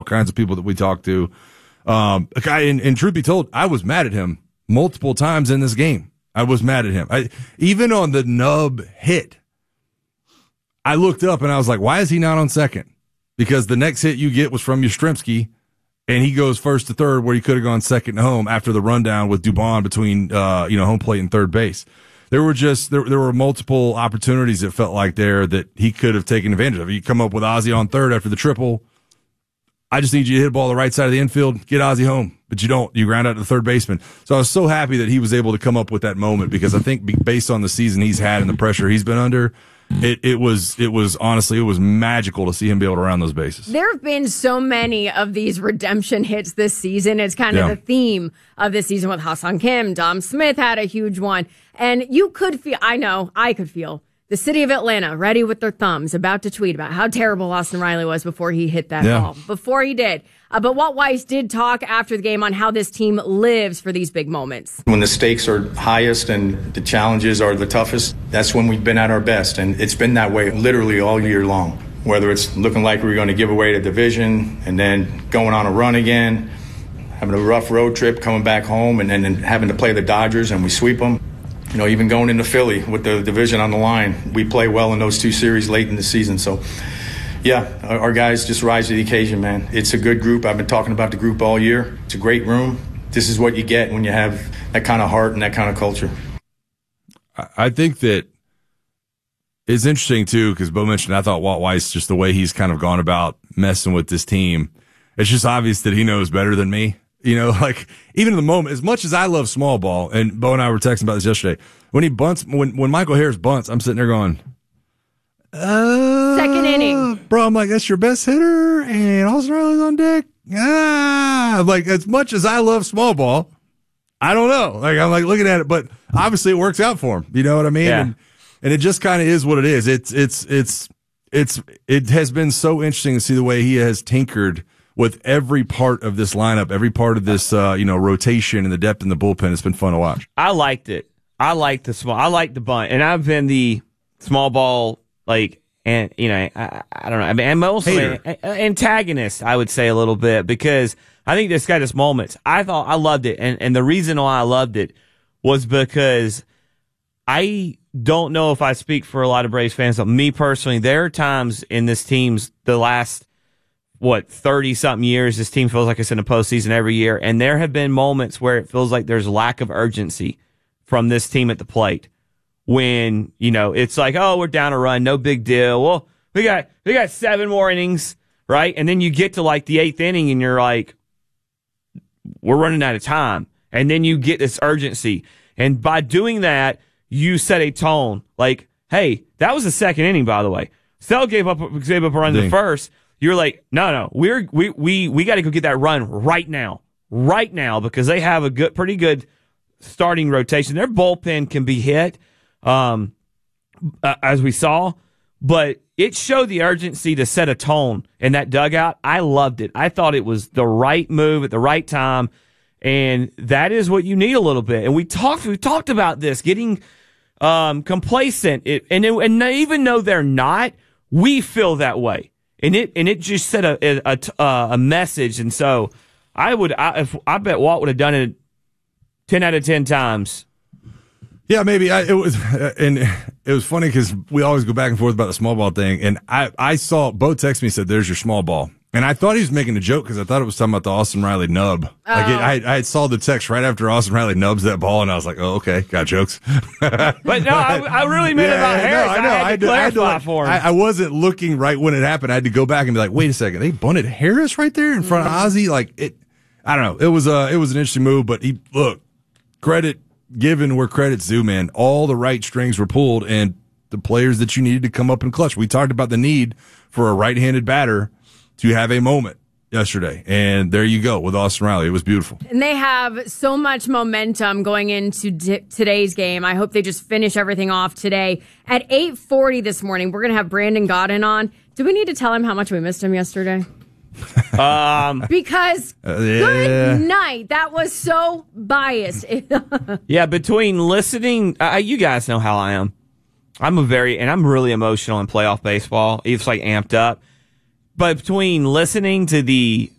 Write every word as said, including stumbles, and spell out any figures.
kinds of people that we talked to. Um, a guy, and, and truth be told, I was mad at him multiple times in this game. I was mad at him. I, even on the nub hit, I looked up and I was like, why is he not on second? Because the next hit you get was from Yastrzemski, and he goes first to third where he could have gone second to home after the rundown with Dubon between, uh, you know, home plate and third base. There were just, there, there were multiple opportunities it felt like there that he could have taken advantage of. You come up with Ozzie on third after the triple. I just need you to hit a ball the right side of the infield, get Ozzie home. But you don't. You ground out to the third baseman. So I was so happy that he was able to come up with that moment, because I think based on the season he's had and the pressure he's been under, it, it was it was honestly, it was magical to see him be able to round those bases. There have been so many of these redemption hits this season. It's kind of yeah. the theme of this season with Ha-Seong Kim. Dom Smith had a huge one. And you could feel, I know, I could feel the city of Atlanta ready with their thumbs, about to tweet about how terrible Austin Riley was before he hit that yeah. ball. Before he did. Uh, but Walt Weiss did talk after the game on how this team lives for these big moments. When the stakes are highest and the challenges are the toughest, that's when we've been at our best. And it's been that way literally all year long. Whether it's looking like we're going to give away the division and then going on a run again, having a rough road trip, coming back home, and then having to play the Dodgers and we sweep them. You know, even going into Philly with the division on the line, we play well in those two series late in the season. So, yeah, our, our guys just rise to the occasion, man. It's a good group. I've been talking about the group all year. It's a great room. This is what you get when you have that kind of heart and that kind of culture. I think that it's interesting, too, because Bo mentioned, I thought Walt Weiss, just the way he's kind of gone about messing with this team, it's just obvious that he knows better than me. You know, like, even in the moment, as much as I love small ball, and Bo and I were texting about this yesterday, when he bunts, when, when Michael Harris bunts, I'm sitting there going, uh, second inning. Bro, I'm like, that's your best hitter, and Austin Riley's on deck. Ah, like, as much as I love small ball, I don't know. Like, I'm like looking at it, but obviously it works out for him. You know what I mean? Yeah. And, and it just kind of is what it is. It's, it's, it's, it's, it has been so interesting to see the way he has tinkered with every part of this lineup, every part of this, uh, you know, rotation and the depth in the bullpen. It's been fun to watch. I liked it. I liked the small. I liked the bunt, and I've been the small ball, like, and you know, I, I don't know. I mean, I'm also an antagonist, I would say a little bit, because I think this got its moments. I thought I loved it, and and the reason why I loved it was because I don't know if I speak for a lot of Braves fans, but me personally, there are times in this team's the last. what, thirty-something years, this team feels like it's in a postseason every year, and there have been moments where it feels like there's lack of urgency from this team at the plate when, you know, it's like, oh, we're down a run, no big deal. Well, we got we got seven more innings, right? And then you get to, like, the eighth inning, and you're like, we're running out of time. And then you get this urgency. And by doing that, you set a tone. Like, hey, that was the second inning, by the way. Sell gave up, gave up a run to the first. You're like, no, no, we're, we, we, we got to go get that run right now, right now, because they have a good, pretty good starting rotation. Their bullpen can be hit, um, uh, as we saw, but it showed the urgency to set a tone in that dugout. I loved it. I thought it was the right move at the right time, and that is what you need a little bit. And we talked, we talked about this, getting um, complacent, it, and it, and even though they're not, we feel that way. And it and it just set a a, a, a message, and so I would I, if, I bet Walt would have done it ten out of ten times. Yeah, maybe I, it was, and it was funny because we always go back and forth about the small ball thing. And I I saw Bo text me and said, "There's your small ball," and I thought he was making a joke because I thought it was talking about the Austin Riley nub. Oh. Like it, I I saw the text right after Austin Riley nubs that ball, and I was like, "Oh, okay, got jokes." But no, I, I really meant yeah, about yeah, Harris. No, I I, know. had to I had to, clarify I had to, like, for him. I, I wasn't looking right when it happened. I had to go back and be like, "Wait a second, they bunted Harris right there in front of Ozzie." Like it, I don't know. It was uh, it was an interesting move, but he look credit given where credit's due, man. All the right strings were pulled, and the players that you needed to come up and clutch. We talked about the need for a right-handed batter to have a moment yesterday, and there you go with Austin Riley. It was beautiful. And they have so much momentum going into d- today's game. I hope they just finish everything off today. At eight forty this morning, we're going to have Brandon Godden on. Do we need to tell him how much we missed him yesterday? um, because uh, yeah. good night. That was so biased. Yeah, between listening, uh, you guys know how I am. I'm a very, and I'm really emotional in playoff baseball. It's like amped up. but between listening to the